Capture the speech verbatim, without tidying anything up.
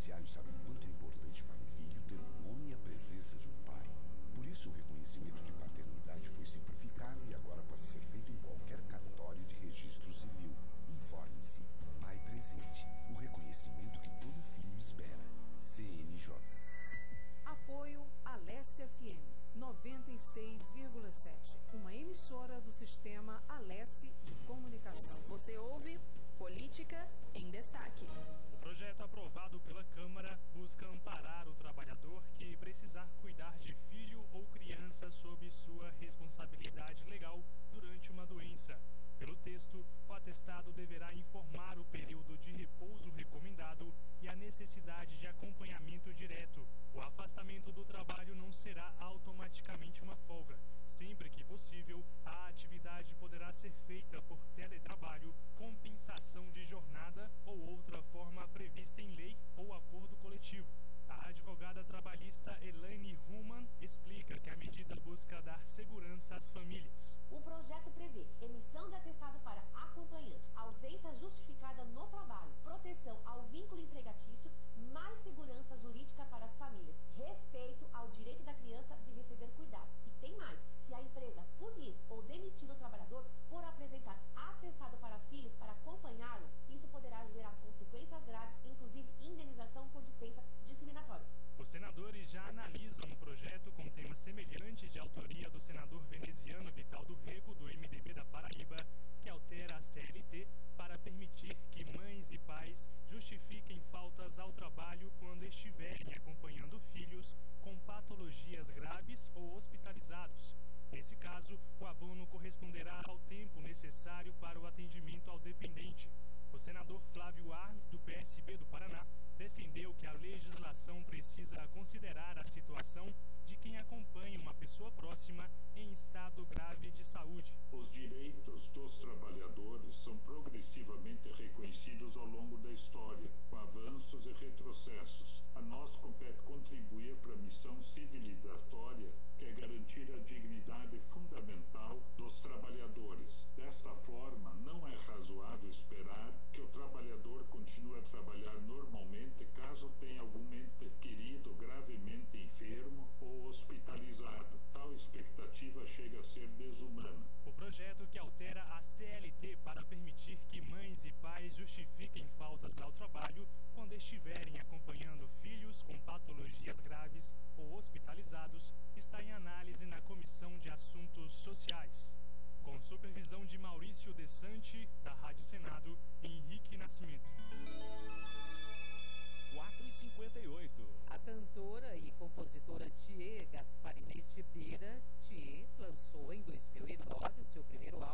beneficiários sabem quanto é importante para um filho ter um nome e a presença de um pai. Por isso, o reconhecimento de paternidade foi simplificado e agora pode ser feito em qualquer cartório de registro civil. Informe-se. Pai Presente. O reconhecimento que todo filho espera. C N J. Apoio Alessia F M noventa e seis vírgula sete, uma emissora do sistema Alessi de comunicação. Você ouve Política em Destaque. O projeto aprovado pela Câmara busca amparar o trabalhador que precisar cuidar de filho ou criança sob sua responsabilidade legal durante uma doença. Pelo texto, o atestado deverá informar o período de repouso recomendado e a necessidade de acompanhamento direto. O afastamento do trabalho não será automaticamente uma folga. Sempre que possível, a atividade poderá ser feita por teletrabalho, compensação de jornada ou outra forma prevista em lei ou acordo coletivo. A advogada trabalhista Elaine Human explica que a medida busca dar segurança às famílias. O projeto prevê emissão de atestado para acompanhante, ausência justificada no trabalho, proteção ao vínculo empregatício, mais segurança jurídica para as famílias, respeito ao direito da criança de receber cuidados. E tem mais, se a empresa punir ou demitir o trabalhador por apresentar atestado para filho para acompanhá-lo, isso poderá gerar consequências graves, inclusive indenização por dispensa discriminatória. Os senadores já analisam um projeto com tema semelhante de autoria do senador veneziano Vital do Rego, do M D B da Paraíba, que altera a C L T para permitir que mães e pais justifiquem faltas ao trabalho quando estiverem acompanhando filhos com patologias graves ou hospitalizados. Nesse caso, o abono corresponderá ao tempo necessário para o atendimento ao dependente. O senador Flávio Arnes, do P S B do Paraná, defendeu que a legislação precisa considerar a situação de quem acompanha uma pessoa próxima em estado grave de saúde. Os direitos dos trabalhadores são progressivamente reconhecidos ao longo da história, com avanços e retrocessos. A nós compete contribuir para a missão civilizatória, que é garantir a dignidade fundamental dos trabalhadores. Desta forma, não é razoável esperar que o trabalhador continue a trabalhar normalmente caso tenha algum ente querido gravemente enfermo ou hospitalizado. Tal expectativa chega a ser desumana. O projeto que altera a C L T para permitir que mães e pais justifiquem faltas ao trabalho quando estiverem acompanhando filhos com patologias graves ou hospitalizados está em análise na Comissão de Assuntos Sociais. Com supervisão de Maurício Desante, da Rádio Senado, e Henrique Nascimento. quatro e cinquenta e oito. A cantora e compositora Thier Gasparinete Beira, Thier, lançou em dois mil e nove o seu primeiro álbum